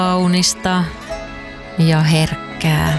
kaunista ja herkkää.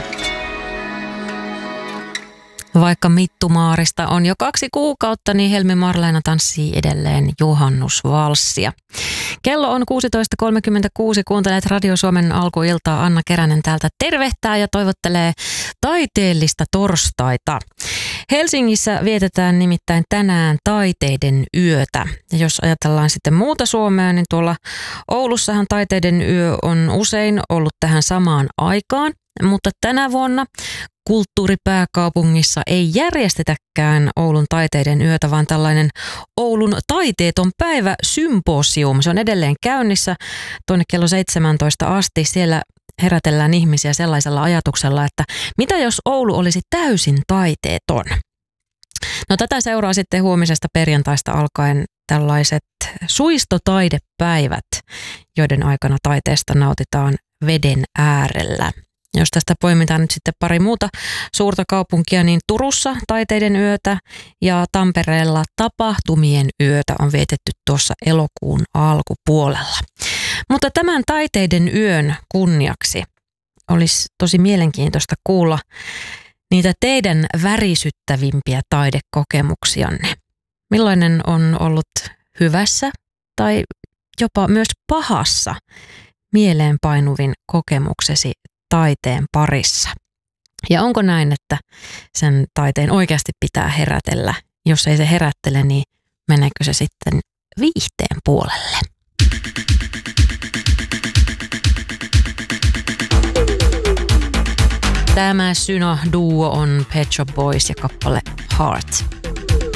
Vaikka Mittumaarista on jo 2 kuukautta, niin Helmi Marleena tanssii edelleen juhannusvalssia. Kello on 16.36. Kuuntelet Radio Suomen alkuiltaa. Anna Keränen täältä tervehtää ja toivottelee taiteellista torstaita. Helsingissä vietetään nimittäin tänään taiteiden yötä. Ja jos ajatellaan sitten muuta Suomea, niin tuolla Oulussahan taiteiden yö on usein ollut tähän samaan aikaan. Mutta tänä vuonna kulttuuripääkaupungissa ei järjestetäkään Oulun taiteiden yötä, vaan tällainen Oulun taiteeton päivä symposium. Se on edelleen käynnissä tuonne kello 17 asti. Siellä herätellään ihmisiä sellaisella ajatuksella, että mitä jos Oulu olisi täysin taiteeton? No tätä seuraa sitten huomisesta perjantaista alkaen tällaiset suistotaidepäivät, joiden aikana taiteesta nautitaan veden äärellä. Jos tästä poimitaan nyt sitten pari muuta suurta kaupunkia, niin Turussa taiteiden yötä ja Tampereella tapahtumien yötä on vietetty tuossa elokuun alkupuolella. Mutta tämän taiteiden yön kunniaksi olisi tosi mielenkiintoista kuulla niitä teidän värisyttävimpiä taidekokemuksianne. Millainen on ollut hyvässä tai jopa myös pahassa mieleenpainuvin kokemuksesi taiteen parissa? Ja onko näin, että sen taiteen oikeasti pitää herätellä? Jos ei se herättele, niin meneekö se sitten viihteen puolelle? Tämä Syno-duo on Pet Shop Boys ja kappale Heart.